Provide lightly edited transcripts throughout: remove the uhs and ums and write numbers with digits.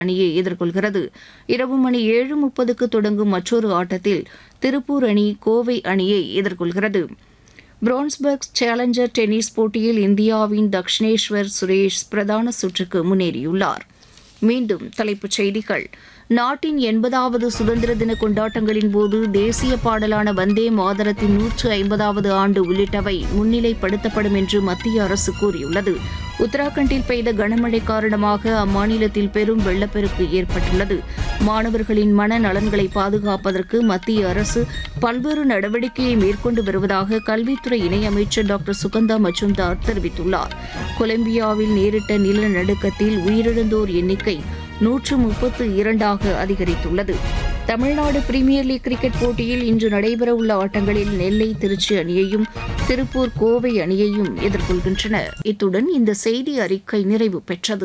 அணியை எதிர்கொள்கிறது. இரவு மணி 7:30க்கு தொடங்கும் மற்றொரு ஆட்டத்தில் திருப்பூர் அணி கோவை அணியை எதிர்கொள்கிறது. பிரான்ஸ்பர்க் சேலஞ்சர் டென்னிஸ் போட்டியில் இந்தியாவின் தக்ஷினேஸ்வர் சுரேஷ் பிரதான சுற்றுக்கு முன்னேறியுள்ளார். மீண்டும் தலைப்புச் செய்திகள். நாட்டின் 80வது சுதந்திர தின கொண்டாட்டங்களின் போது தேசிய பாடலான வந்தே மாதரத்தின் 150வது ஆண்டு உள்ளிட்டவை முன்னிலைப்படுத்தப்படும் என்று மத்திய அரசு கூறியுள்ளது. உத்தராகண்டில் பெய்த கனமழை காரணமாக அம்மாநிலத்தில் பெரும் வெள்ளப்பெருக்கு ஏற்பட்டுள்ளது. மாணவர்களின் மனநலன்களை பாதுகாப்பதற்கு மத்திய அரசு பல்வேறு நடவடிக்கையை மேற்கொண்டு வருவதாக கல்வித்துறை இணையமைச்சர் டாக்டர் சுகந்தா மஜும்தார் தெரிவித்துள்ளார். கொலம்பியாவில் நேரிட்ட நிலநடுக்கத்தில் உயிரிழந்தோர் எண்ணிக்கை 132ஆக அதிகரித்துள்ளது. தமிழ்நாடு பிரீமியர் லீக் கிரிக்கெட் போட்டியில் இன்று நடைபெறவுள்ள ஆட்டங்களில் நெல்லை திருச்சி அணியையும் திருப்பூர் கோவை அணியையும் எதிர்கொள்கின்றன. இத்துடன் இந்த செய்தி அறிக்கை நிறைவு பெற்றது.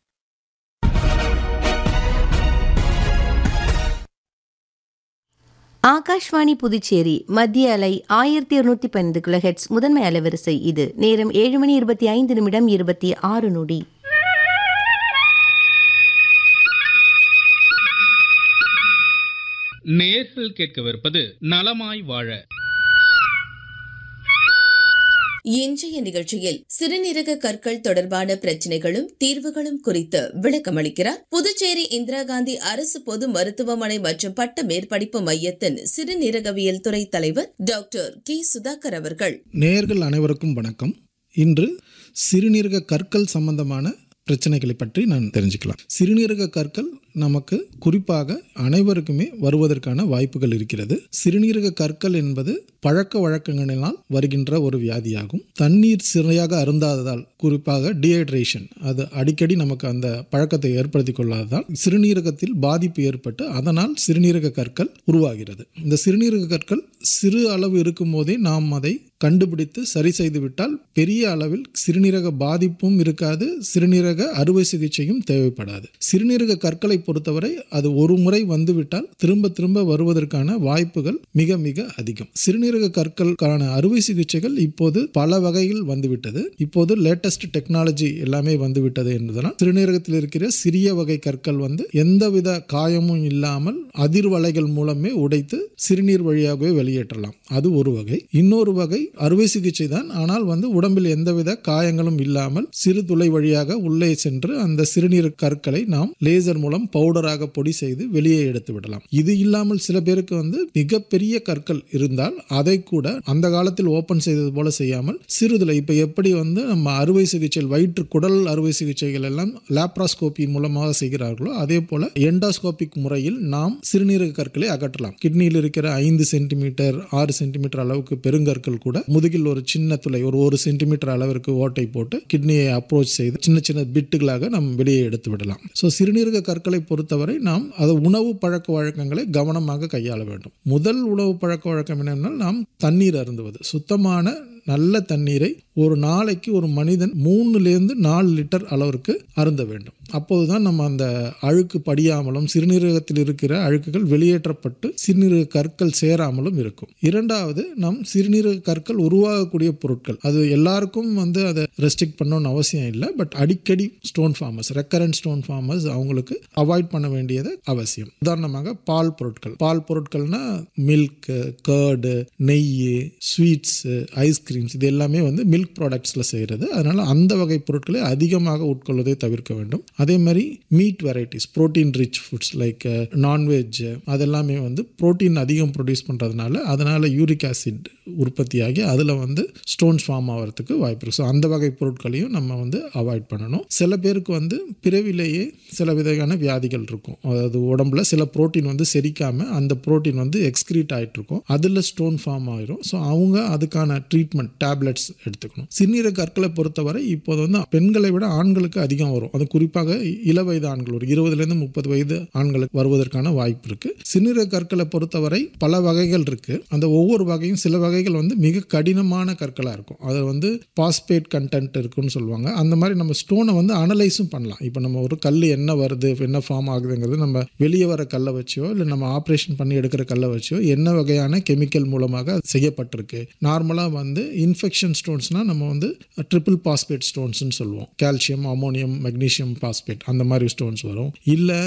ஆகாஷ்வாணி புதுச்சேரி மத்திய அலை 1212 கிலோஹெர்ட்ஸ் முதன்மை அலைவரிசை. இது நேரம் 7:25 நேர்கள் கேட்கவிருப்பது நலமாய் வாழ. இன்றைய நிகழ்ச்சியில் சிறுநீரக கற்கள் தொடர்பான பிரச்சனைகளும் தீர்வுகளும் குறித்து விளக்கமளிக்கிறார் புதுச்சேரி இந்திரா காந்தி அரசு பொது மருத்துவமனை மற்றும் பட்ட மேற்படிப்பு மையத்தின் சிறுநீரகவியல் துறை தலைவர் டாக்டர் கே சுதாகர் அவர்கள். நேயர்கள் அனைவருக்கும் வணக்கம். இன்று சிறுநீரக கற்கள் சம்பந்தமான பிரச்சனைகளை பற்றி நான் தெரிஞ்சுக்கலாம். சிறுநீரக கற்கள் நமக்கு குறிப்பாக அனைவருக்குமே வருவதற்கான வாய்ப்புகள் இருக்கிறது. சிறுநீரக கற்கள் என்பது பழக்க வழக்கங்களினால் வருகின்ற ஒரு வியாதியாகும். தண்ணீர் சரியாக அருந்தாததால், குறிப்பாக டீஹைட்ரேஷன், அது அடிக்கடி நமக்கு அந்த பழக்கத்தை ஏற்படுத்தி கொள்ளாததால் சிறுநீரகத்தில் பாதிப்பு ஏற்பட்டு அதனால் சிறுநீரக கற்கள் உருவாகிறது. இந்த சிறுநீரக கற்கள் சிறு அளவு இருக்கும் போதே நாம் அதை கண்டுபிடித்து சரி செய்துவிட்டால் பெரிய அளவில் சிறுநீரக பாதிப்பும் இருக்காது, சிறுநீரக அறுவை சிகிச்சையும் தேவைப்படாது. சிறுநீரக கற்களை பொறுத்தவரை அது ஒரு முறை வந்துவிட்டால் திரும்ப திரும்ப வருவதற்கான வாய்ப்புகள் மிக மிக அதிகம். சிறுநீரக கற்களுக்கான அறுவை சிகிச்சைகள் இப்போது பல வகையில் வந்துவிட்டது. இப்போது லேட்டஸ்ட் டெக்னாலஜி எல்லாமே வந்துவிட்டது என்பதனால் சிறுநீரகத்தில் இருக்கிற சிறிய வகை கற்கள் எந்தவித காயமும் இல்லாமல் அதிர்வலைகள் மூலமே உடைத்து சிறுநீர் வழியாகவே வெளியேற்றலாம். அது ஒரு வகை. இன்னொரு வகை அறுவை சிகிச்சை தான், ஆனால் உடம்பில் எந்தவித காயங்களும் இல்லாமல் சிறு துளை வழியாக உள்ளே சென்று அந்த சிறுநீர் கற்களை நாம் லேசர் மூலம் பவுடராக பொடி செய்து வெளியே எடுத்து விடலாம். இது இல்லாமல் சில பேருக்கு மிகப்பெரிய கற்கள் இருந்தால் அதை கூட அந்த காலத்தில் ஓபன் செய்தது போல செய்யாமல் சிறுதுளை, இப்ப எப்படி நம்ம அறுவை சிகிச்சை வயிற்று குடல் அறுவை சிகிச்சைகள் எல்லாம் லாப்ராஸ்கோபி மூலமாக செய்கிறார்களோ அதே போல எண்டாஸ்கோபிக் முறையில் நாம் சிறுநீரக கற்களை அகற்றலாம். கிட்னியில் இருக்கிற 5 சென்டிமீட்டர் 6 சென்டிமீட்டர் அளவுக்கு பெருங்கற்கள் கூட முதுகில் ஒரு சின்ன துளை ஒரு 1 சென்டிமீட்டர் அளவிற்கு ஓட்டை போட்டு கிட்னியை அப்ரோச் செய்து சின்ன சின்ன பிட்டுகளாக நாம் வெளியே எடுத்து விடலாம். சிறுநீரக கற்களை பொறுத்தவரை நாம் அது உணவு பழக்க வழக்கங்களை கவனமாக கையாள வேண்டும். முதல் உணவு பழக்க வழக்கம் என்னென்னால் நாம் தண்ணீர் அருந்துவது. சுத்தமான நல்ல தண்ணீரை ஒரு நாளைக்கு ஒரு மனிதன் 3-4 லிட்டர் அளவிற்கு அருந்த வேண்டும். அப்போதுதான் நம்ம அந்த அழுக்கு படியாமலும் சிறுநீரகத்தில் இருக்கிற அழுக்குகள் வெளியேற்றப்பட்டு சிறுநீரக கற்கள் சேராமலும் இருக்கும். இரண்டாவது, நம் சிறுநீரக கற்கள் உருவாகக்கூடிய பொருட்கள் அது எல்லாருக்கும் அதை ரெஸ்ட்ரிக்ட் பண்ணணும்னு அவசியம் இல்லை. பட் அடிக்கடி stone farmers, recurrent stone farmers அவங்களுக்கு அவாய்ட் பண்ண வேண்டியது அவசியம். உதாரணமாக பால் பொருட்கள்னா மில்க், கர்டு, நெய், ஸ்வீட்ஸ், ஐஸ்கிரீம்ஸ், இது எல்லாமே மில்க் ப்ராடக்ட்ஸ்ல செய்யறது. அதனால அந்த வகை பொருட்களை அதிகமாக உட்கொள்வதை தவிர்க்க வேண்டும். அதே மாதிரி meet varieties, protein rich foods like non veg, அதெல்லாமே புரோட்டீன் அதிகம் ப்ரொடியூஸ் பண்றதுனால அதனால யூரிக் ஆசிட் உற்பத்தியாகி அதுல ஸ்டோன்ஸ் ஃபார்ம் ஆகிறதுக்கு வாய்ப்பு இருக்கு. அந்த வகை பொருட்களையும் நம்ம அவாய்ட் பண்ணணும். சில பேருக்கு பிறவிலேயே சில விதமான வியாதிகள் இருக்கும். அதாவது உடம்புல சில புரோட்டீன் செரிக்காம அந்த புரோட்டீன் எக்ஸ்கிரீட் ஆயிட்டு இருக்கும், அதுல ஸ்டோன் ஃபார்ம் ஆயிரும். ஸோ அவங்க அதுக்கான ட்ரீட்மெண்ட் டேப்லெட்ஸ் எடுத்துக்கணும். சிறுநீரக கற்களை பொறுத்தவரை இப்போது பெண்களை விட ஆண்களுக்கு அதிகம் வரும். அது குறிப்பாக இளவயது ஆண்கள், ஒரு 20-30 வயது ஆண்களுக்கு வருவதற்கான வாய்ப்பு இருக்கு. சிறுநீரக கற்களை பொறுத்தவரை பல வகைகள் இருக்கு. அந்த ஒவ்வொரு வகையும் சில வகைகள் மிக கடினமான கற்களா இருக்கும். அது பாஸ்பேட் கண்டென்ட் இருக்குன்னு சொல்லுவாங்க. அந்த மாதிரி நம்ம ஸ்டோனை அனலைஸும் பண்ணலாம். இப்போ நம்ம ஒரு கல் என்ன வருது, என்ன ஃபார்ம் ஆகுதுங்கிறது நம்ம வெளியே வர கல்லை வச்சோ இல்லை நம்ம ஆப்ரேஷன் பண்ணி எடுக்கிற கல்லை வச்சோ என்ன வகையான கெமிக்கல் மூலமாக செய்யப்பட்டிருக்கு. நார்மலாக இன்ஃபெக்ஷன் ஸ்டோன்ஸ்னால் நம்ம வந்து ட்ரிபிள் பாஸ்பேட் ஸ்டோன்ஸ்னு சொல்லுவோம். கால்சியம், அமோனியம், மெக்னீஷியம் பாஸ்பேட் அந்த மாதிரி ஸ்டோன்ஸ் வரும். இல்லை